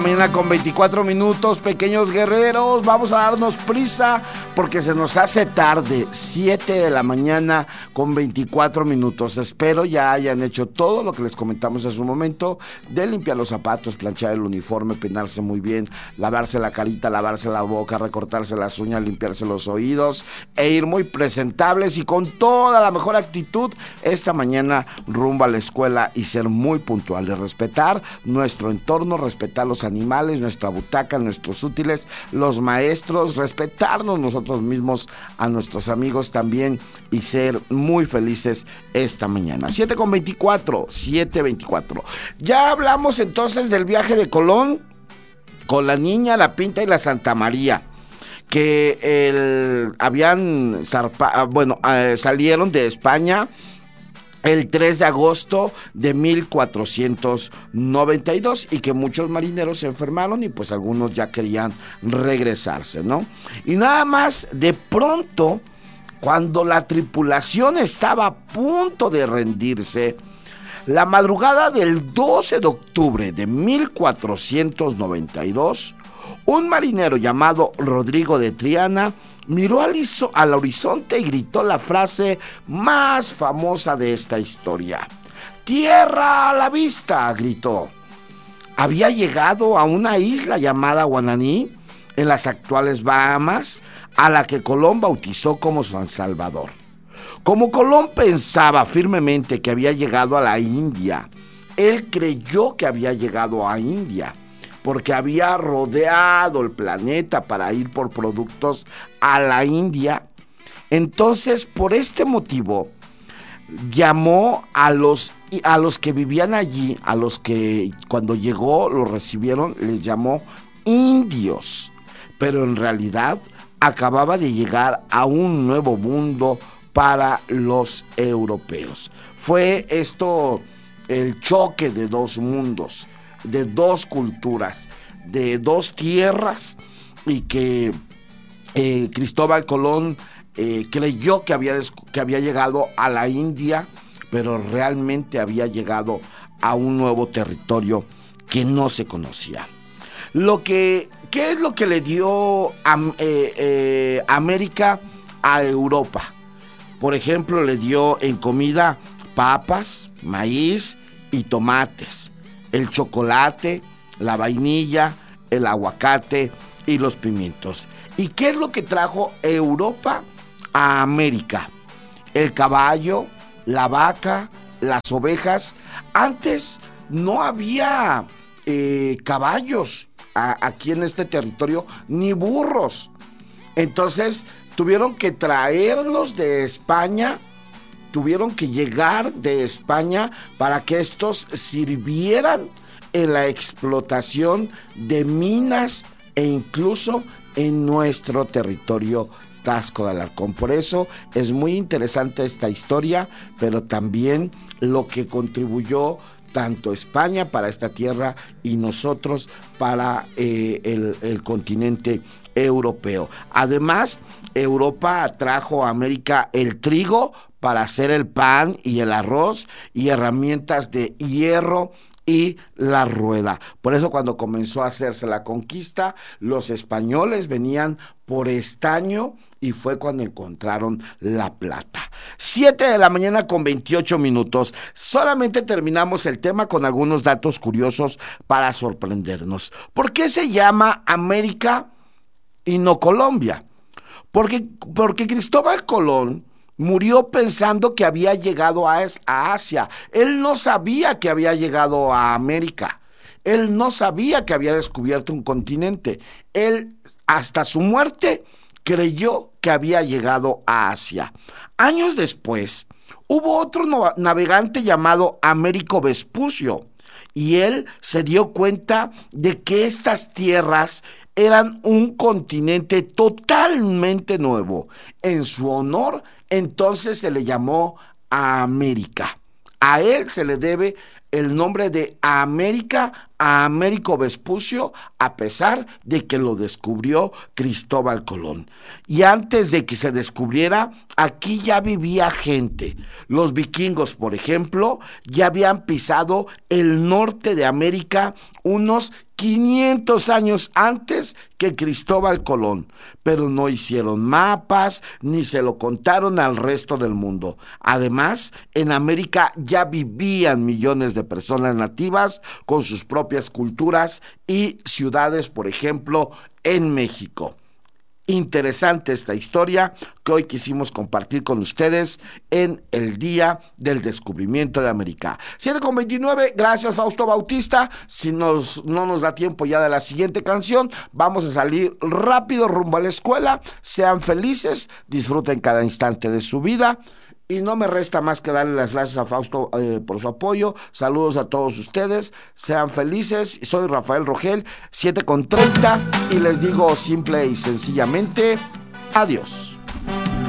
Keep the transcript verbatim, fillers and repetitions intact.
Mañana con veinticuatro minutos, pequeños guerreros, vamos a darnos prisa porque se nos hace tarde, siete de la mañana con veinticuatro minutos. Espero ya hayan hecho todo lo que les comentamos en su momento, de limpiar los zapatos, planchar el uniforme, peinarse muy bien, lavarse la carita, lavarse la boca, recortarse las uñas, limpiarse los oídos e ir muy presentables y con toda la mejor actitud esta mañana rumbo a la escuela y ser muy puntuales, respetar nuestro entorno, respetar los animales, nuestra butaca, nuestros útiles, los maestros, respetarnos nosotros mismos, a nuestros amigos también y ser muy felices esta mañana. siete con veinticuatro, siete veinticuatro. Ya hablamos entonces del viaje de Colón con la Niña, la Pinta y la Santa María, que el, habían zarpa, bueno, eh, salieron de España el tres de agosto de mil cuatrocientos noventa y dos y que muchos marineros se enfermaron y pues algunos ya querían regresarse, ¿no? Y nada más de pronto, cuando la tripulación estaba a punto de rendirse, la madrugada del doce de octubre de mil cuatrocientos noventa y dos, un marinero llamado Rodrigo de Triana miró al, al horizonte y gritó la frase más famosa de esta historia. ¡Tierra a la vista!, gritó. Había llegado a una isla llamada Guananí, en las actuales Bahamas, a la que Colón bautizó como San Salvador. Como Colón pensaba firmemente que había llegado a la India, él creyó que había llegado a India, porque había rodeado el planeta para ir por productos a la India. Entonces, por este motivo, llamó a los, a los que vivían allí, a los que cuando llegó lo recibieron, les llamó indios. Pero en realidad acababa de llegar a un nuevo mundo para los europeos. Fue esto el choque de dos mundos, de dos culturas, de dos tierras, y que eh, Cristóbal Colón eh, creyó que había, que había llegado a la India, pero realmente había llegado a un nuevo territorio que no se conocía. Lo que, ¿qué es lo que le dio a, eh, eh, América a Europa? Por ejemplo, le dio en comida papas, maíz y tomates, el chocolate, la vainilla, el aguacate y los pimientos. ¿Y qué es lo que trajo Europa a América? El caballo, la vaca, las ovejas. Antes no había eh, caballos a, aquí en este territorio, ni burros. Entonces tuvieron que traerlos de España, tuvieron que llegar de España para que estos sirvieran en la explotación de minas e incluso en nuestro territorio Taxco de Alarcón. Por eso es muy interesante esta historia, pero también lo que contribuyó tanto España para esta tierra y nosotros para eh, el, el continente europeo. Además, Europa trajo a América el trigo para hacer el pan y el arroz y herramientas de hierro y la rueda. Por eso cuando comenzó a hacerse la conquista, los españoles venían por estaño y fue cuando encontraron la plata. siete de la mañana con veintiocho minutos. Solamente terminamos el tema con algunos datos curiosos para sorprendernos. ¿Por qué se llama América y no Colombia? Porque, porque Cristóbal Colón murió pensando que había llegado a, a Asia. Él no sabía que había llegado a América. Él no sabía que había descubierto un continente. Él, hasta su muerte, creyó que había llegado a Asia. Años después, hubo otro navegante llamado Américo Vespucio, y él se dio cuenta de que estas tierras eran un continente totalmente nuevo. En su honor, entonces se le llamó América. A él se le debe el nombre de América a Américo Vespucio, a pesar de que lo descubrió Cristóbal Colón. Y antes de que se descubriera, aquí ya vivía gente. Los vikingos, por ejemplo, ya habían pisado el norte de América unos quinientos años antes que Cristóbal Colón, pero no hicieron mapas ni se lo contaron al resto del mundo. Además, en América ya vivían millones de personas nativas con sus propias culturas y ciudades, por ejemplo, en México. Interesante esta historia que hoy quisimos compartir con ustedes en el Día del Descubrimiento de América. siete con veintinueve, gracias Fausto Bautista. Si nos, no nos da tiempo ya de la siguiente canción, vamos a salir rápido rumbo a la escuela. Sean felices, disfruten cada instante de su vida. Y no me resta más que darle las gracias a Fausto eh, por su apoyo. Saludos a todos ustedes. Sean felices. Soy Rafael Rogel, siete con treinta. Y les digo simple y sencillamente, adiós.